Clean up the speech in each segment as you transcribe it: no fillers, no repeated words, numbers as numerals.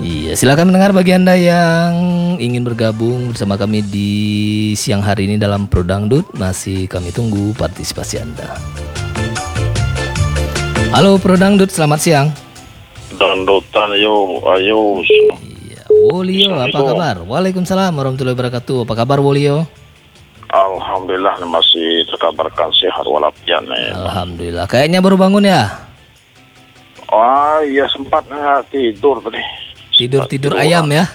Iya, silakan mendengar bagi Anda yang ingin bergabung bersama kami di siang hari ini dalam Pro Dangdut. Masih kami tunggu partisipasi Anda. Halo Pro Dangdut, selamat siang. Dangdutan, ayo. Iya, Wolio, apa kabar? Waalaikumsalam warahmatullahi wabarakatuh. Apa kabar Wolio? Alhamdulillah masih terkabarkan sehat walafiat. Alhamdulillah. Kayaknya baru bangun ya? Wah, iya sempat tidur tadi. Tidur ayam ya?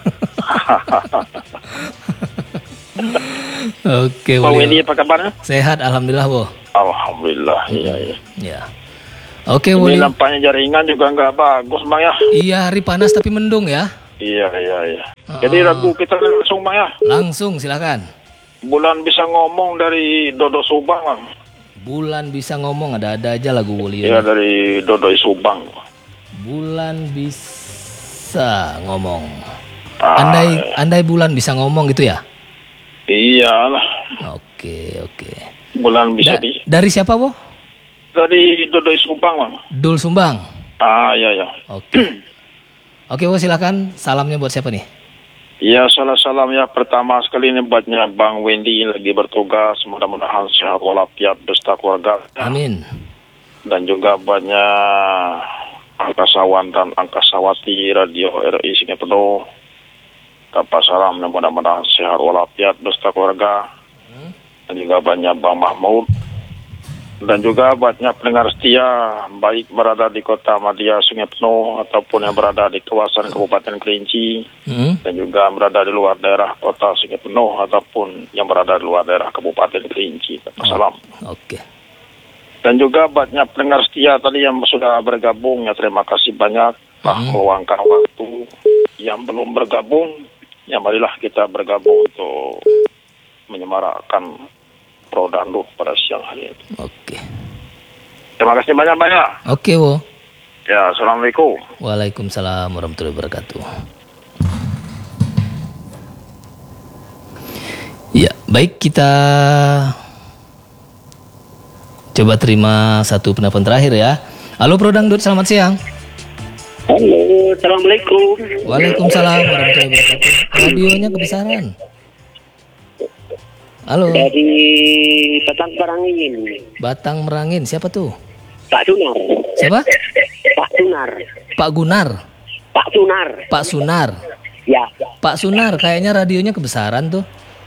Oke, Bang Wendy apa kabarnya? Sehat, alhamdulillah, Wo. Alhamdulillah, iya. Ya. Oke, Ini Wolio. nampaknya jaringan juga nggak bagus, Bang ya. Iya, hari panas tapi mendung ya. Iya. Jadi ragu kita langsung, Bang ya. Langsung silakan. Bulan bisa ngomong dari Dodo Subang, Bang. Bulan bisa ngomong, ada-ada aja lagu Wolio. Iya, dari Dodo Subang. Bulan bisa ngomong. Andai bulan bisa ngomong gitu ya? Iyalah. Oke. Bulan bisa Dari siapa, Wo? dari Dodo Subang, Bang. Dul Sumbang. Iya. Oke, Wo, silakan. Salamnya buat siapa nih? Ya, salam ya. Pertama sekali ini buatnya Bang Wendy lagi bertugas. Mudah-mudahan sehat walafiat beserta keluarga. Amin. Dan juga buatnya angkasawan dan angkasawati Radio RI Singapura. Dapat salam mudah-mudahan sehat walafiat beserta keluarga. Dan juga banyak Bang Mahmud. Dan juga buatnya pendengar setia, baik berada di kota Madia Sungai Penuh ataupun yang berada di kawasan Kabupaten Kerinci, dan juga berada di luar daerah kota Sungai Penuh ataupun yang berada di luar daerah Kabupaten Kerinci. Salam. Oke. Dan juga buatnya pendengar setia tadi yang sudah bergabung, ya terima kasih banyak telah meluangkan waktu. Yang belum bergabung, ya marilah kita bergabung untuk menyemarakkan Pro Dangdut pada siang hari ini. Oke. Terima kasih banyak. Oke, Wo. Ya, assalamualaikum. Waalaikumsalam warahmatullahi wabarakatuh. Ya, baik, kita coba terima satu penelpon terakhir ya. Halo Pro Dangdut, selamat siang. Halo, assalamualaikum. Waalaikumsalam warahmatullahi wabarakatuh. Radionya kebesaran. Halo. Dari Batang Merangin. Batang Merangin, siapa tuh? Pak Sunar. Siapa? Pak Sunar. Pak Gunar. Pak Sunar. Pak Sunar. Ya. Pak Sunar, kayaknya radionya kebesaran tuh.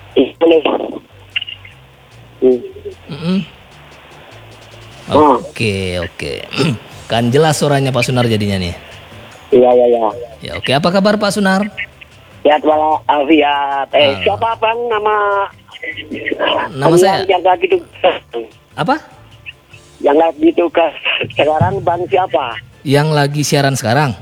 Oke. Kan jelas suaranya Pak Sunar jadinya nih. Iya. Ya, oke. Apa kabar Pak Sunar? Sehat walafiat. Siapa Bang Nama saya? Yang lagi gitu. Apa? Yang lagi tugas sekarang Bang siapa? Yang lagi siaran sekarang?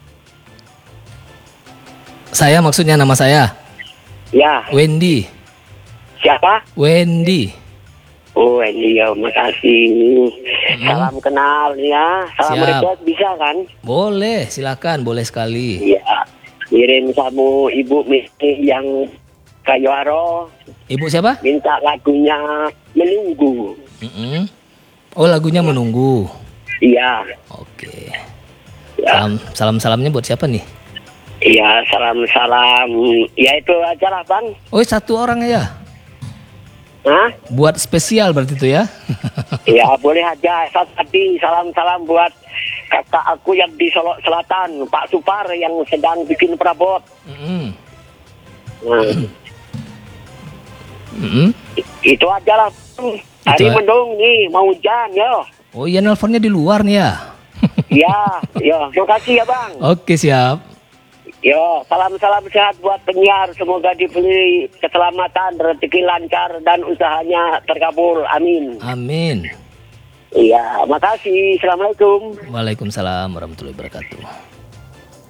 Saya maksudnya nama saya. Ya. Wendy. Siapa? Wendy. Oh, iya, makasih. Salam kenal ya. Salam Siap. request bisa kan? Boleh, silakan, boleh sekali. Iya. Kirim sama Ibu yang Kayuaro. Ibu siapa? Minta lagunya Menunggu. Oh, lagunya Menunggu. Iya. Oke. Ya. Salam-salamnya buat siapa nih? Iya, salam-salam. Ya itu aja lah Bang. Oh, satu orang aja. Hah? Buat spesial berarti itu ya? Iya, boleh aja. Tadi salam-salam buat kakak aku yang di Solo Selatan, Pak Supar yang sedang bikin perabot. Itu aja lah. Hari mendung nih, mau hujan ya. Oh iya, nelponnya di luar nih ya? Iya. Makasih ya Bang. Oke, siap. Yo, salam-salam sehat buat penyiar. Semoga diberi keselamatan, rezeki lancar, dan usahanya terkabul. Amin. Amin. Iya, makasih. Assalamualaikum. Waalaikumsalam warahmatullahi wabarakatuh.